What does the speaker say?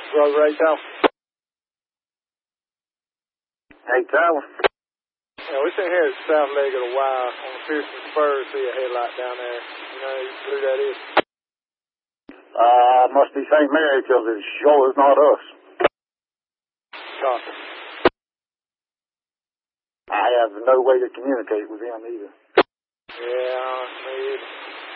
Brother Ray Tower. Hey, Tower. Yeah, we sitting here at the south leg of the Y on the Pearson Spurs. See a headlight down there. You know who that is? Must be St. Mary, because it sure is not us. Copy. I have no way to communicate with them either. Yeah, me either.